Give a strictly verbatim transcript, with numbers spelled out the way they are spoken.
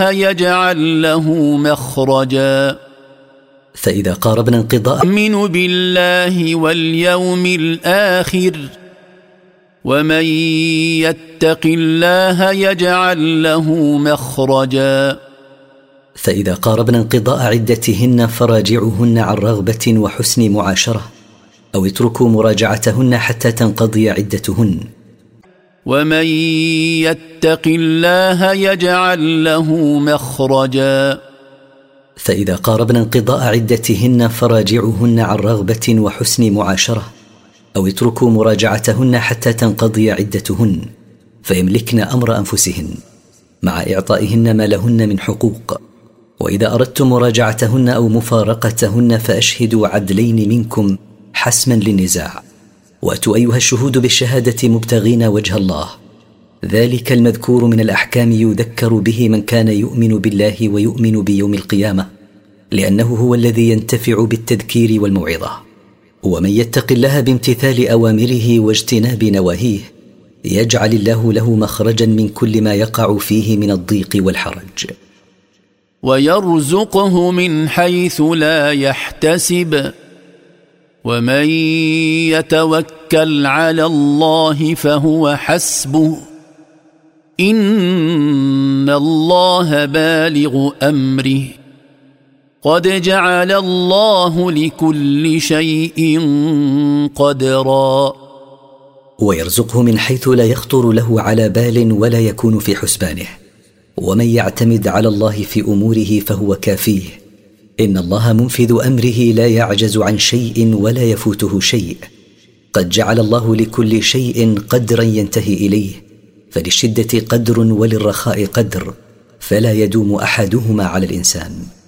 يجعل له مخرجا فإذا قاربنا انقضاء يؤمن بالله واليوم الآخر ومن يتق الله يجعل له مخرجا فإذا قاربنا انقضاء عدتهن فراجعوهن عن رغبة وحسن معاشرة أو اتركوا مراجعتهن حتى تنقضي عدتهن. ومن يتق الله يجعل له مخرجا فإذا قاربنا انقضاء عدتهن فراجعوهن عن رغبة وحسن معاشرة أو اتركوا مراجعتهن حتى تنقضي عدتهن فيملكن أمر أنفسهن مع إعطائهن ما لهن من حقوق. وإذا أردتم مراجعتهن أو مفارقتهن فأشهدوا عدلين منكم حسما للنزاع، وأتوا أيها الشهود بالشهادة مبتغين وجه الله. ذلك المذكور من الأحكام يذكر به من كان يؤمن بالله ويؤمن بيوم القيامة، لأنه هو الذي ينتفع بالتذكير والموعظة. ومن يتق الله بامتثال أوامره واجتناب نواهيه يجعل الله له مخرجا من كل ما يقع فيه من الضيق والحرج، ويرزقه من حيث لا يحتسب، ومن يتوكل على الله فهو حسبه، إن الله بالغ أمره، قد جعل الله لكل شيء قدرا. ويرزقه من حيث لا يخطر له على بال ولا يكون في حسبانه، ومن يعتمد على الله في أموره فهو كافيه، إن الله منفذ أمره لا يعجز عن شيء ولا يفوته شيء، قد جعل الله لكل شيء قدرا ينتهي إليه، فللشدة قدر وللرخاء قدر، فلا يدوم أحدهما على الإنسان.